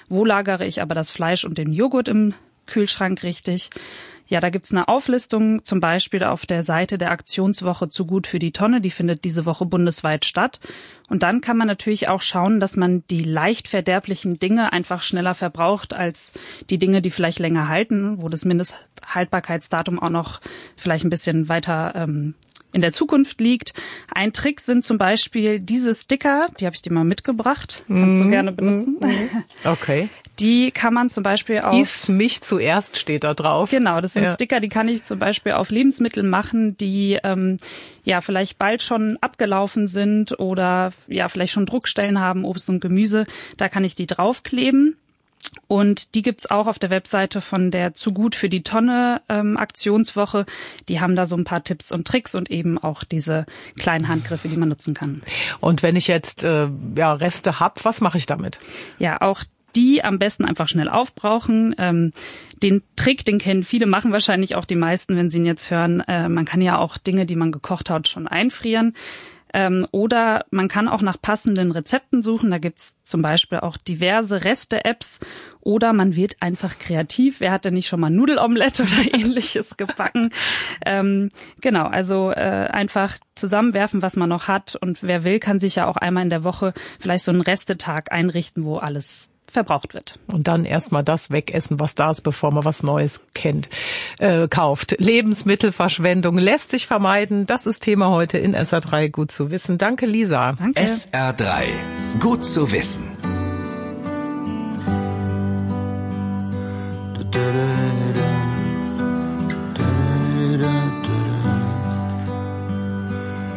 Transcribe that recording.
Wo lagere ich aber das Fleisch und den Joghurt im Kühlschrank richtig? Ja, da gibt's eine Auflistung, zum Beispiel auf der Seite der Aktionswoche Zu gut für die Tonne. Die findet diese Woche bundesweit statt. Und dann kann man natürlich auch schauen, dass man die leicht verderblichen Dinge einfach schneller verbraucht als die Dinge, die vielleicht länger halten, wo das Mindesthaltbarkeitsdatum auch noch vielleicht ein bisschen weiter in der Zukunft liegt. Ein Trick sind zum Beispiel diese Sticker, die habe ich dir mal mitgebracht. Kannst du gerne benutzen. Okay. Die kann man zum Beispiel auf... Iss mich zuerst steht da drauf. Genau, das sind Sticker, die kann ich zum Beispiel auf Lebensmittel machen, die vielleicht bald schon abgelaufen sind oder vielleicht schon Druckstellen haben, Obst und Gemüse. Da kann ich die draufkleben. Und die gibt's auch auf der Webseite von der Zu gut für die Tonne Aktionswoche. Die haben da so ein paar Tipps und Tricks und eben auch diese kleinen Handgriffe, die man nutzen kann. Und wenn ich jetzt Reste hab, was mache ich damit? Ja, auch die am besten einfach schnell aufbrauchen. Den Trick, den kennen viele, machen wahrscheinlich auch die meisten, wenn sie ihn jetzt hören. Man kann ja auch Dinge, die man gekocht hat, schon einfrieren. Oder man kann auch nach passenden Rezepten suchen. Da gibt's zum Beispiel auch diverse Reste-Apps. Oder man wird einfach kreativ. Wer hat denn nicht schon mal Nudelomelette oder Ähnliches gebacken? Also einfach zusammenwerfen, was man noch hat. Und wer will, kann sich ja auch einmal in der Woche vielleicht so einen Restetag einrichten, wo alles verbraucht wird. Und dann erstmal das wegessen, was da ist, bevor man was Neues kauft. Lebensmittelverschwendung lässt sich vermeiden. Das ist Thema heute in SR3 Gut zu wissen. Danke, Lisa. Danke. SR3 Gut zu wissen.